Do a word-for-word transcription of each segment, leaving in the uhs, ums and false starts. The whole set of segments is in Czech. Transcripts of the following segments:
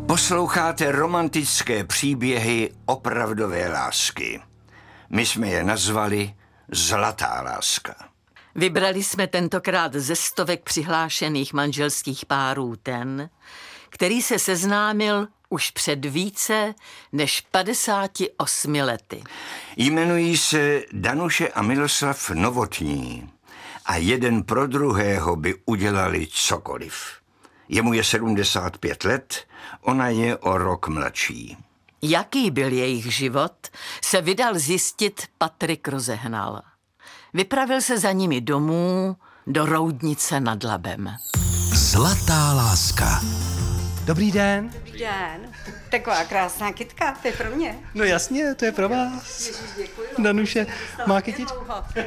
Posloucháte romantické příběhy opravdové lásky. My jsme je nazvali Zlatá láska. Vybrali jsme tentokrát ze stovek přihlášených manželských párů ten, který se seznámil už před více než padesáti osmi lety. Jmenují se Danuše a Miloslav Novotní a jeden pro druhého by udělali cokoliv. Jemu je sedmdesát pět let, ona je o rok mladší. Jaký byl jejich život, se vydal zjistit Patrik Rozehnal. Vypravil se za nimi domů do Roudnice nad Labem. Zlatá láska. Dobrý den. Dobrý den. Taková krásná kytka, to je pro mě. No jasně, to je pro vás. Ježiš, děkuju. Danuše, má kytičku?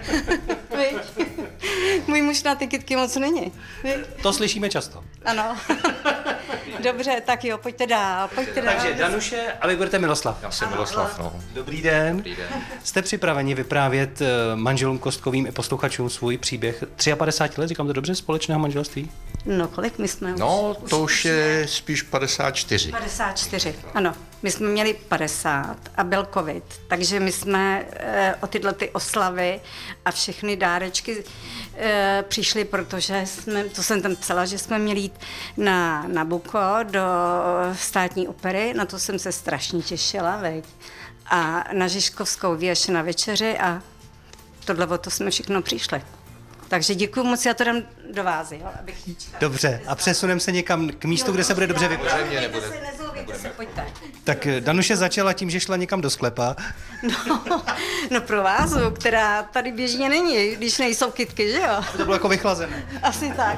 Můj muž na ty kytky moc není. Viď? To slyšíme často. Ano. Dobře, tak jo, pojďte dál, pojďte dál. Takže Danuše a vy budete Miloslav. Já jsem Miloslav, no. Dobrý den. Dobrý den. Jste připraveni vyprávět manželům Kostkovým i posluchačům svůj příběh padesát tři let, říkám to dobře, společného manželství? No, kolik my jsme No, už? to už je spíš padesát čtyři. padesát čtyři, ano. My jsme měli padesát a byl covid, takže my jsme e, o tyhle ty oslavy a všechny dárečky e, přišli, protože jsme, to jsem tam psala, že jsme měli jít na Nabucco do státní opery, na to jsem se strašně těšila, veď. A na Žižkovskou věž na večeři a tohle o to jsme všechno přišli. Takže děkuji moc, já to dám do vázy, jo, abych... Dobře, a přesuneme se někam k místu, kde se bude dobře vyprávět. Mě nebude. Se, nezloubíte se, pojďte. Tak Danuše začala tím, že šla někam do sklepa. No, no pro vás, která tady běžně není, když nejsou kytky, že jo? To bylo jako vychlazené. Asi tak.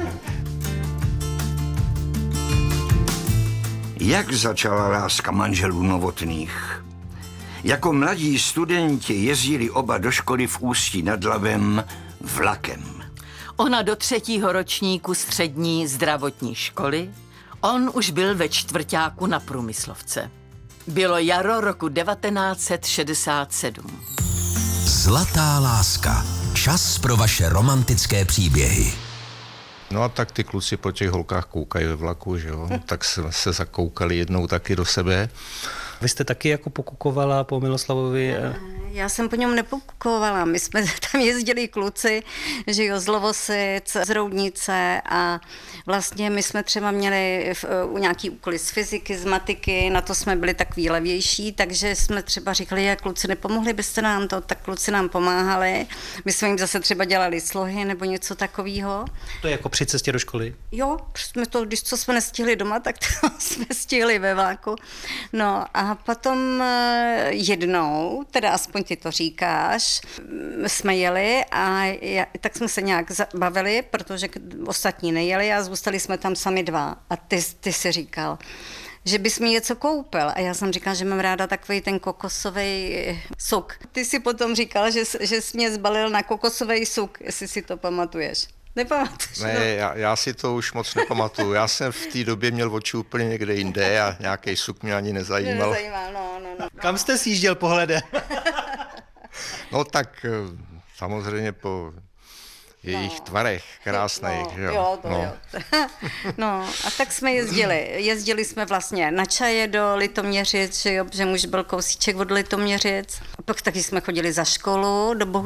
Jak začala láska manželů Novotných? Jako mladí studenti jezdili oba do školy v Ústí nad Labem vlakem. Ona do třetího ročníku střední zdravotní školy, on už byl ve čtvrťáku na průmyslovce. Bylo jaro roku devatenáct set šedesát sedm. Zlatá láska. Čas pro vaše romantické příběhy. No a tak ty kluci po těch holkách koukají ve vlaku, že jo? Tak jsme se zakoukali jednou taky do sebe. Vy jste taky jako pokukovala po Miloslavovi? Já jsem po něm nepokukovala, my jsme tam jezdili kluci, že jo, z Lovosic, z Roudnice a vlastně my jsme třeba měli v, u nějaký úkoly z fyziky, z matiky, na to jsme byli takový levější, takže jsme třeba říkali, jak kluci, nepomohli byste nám to, tak kluci nám pomáhali, my jsme jim zase třeba dělali slohy nebo něco takového. To je jako při cestě do školy? Jo, jsme to, když co jsme nestihli doma, tak to jsme stihli ve vláku. No a potom jednou, teda aspoň ty to říkáš, jsme jeli a já, tak jsme se nějak bavili, protože ostatní nejeli a zůstali jsme tam sami dva. A ty, ty si říkal, že bys mi něco koupil. A já jsem říkala, že mám ráda takový ten kokosový suk. Ty si potom říkal, že, že jsi mě zbalil na kokosový suk, jestli si to pamatuješ. Nepamatuješ? Ne, no. já, já si to už moc nepamatuju. Já jsem v té době měl oči úplně někde jinde a nějaký suk mě ani nezajímal. Nezajímal, no, no, no. Kam jste sjížděl pohledem? No tak samozřejmě po jejich No. tvarech krásných, no, že jo? Jo, to no. jo. No a tak jsme jezdili. Jezdili jsme vlastně na čaje do Litoměřic, že jo, protože muž byl kousíček od Litoměřic. A pak taky jsme chodili za školu do Bohu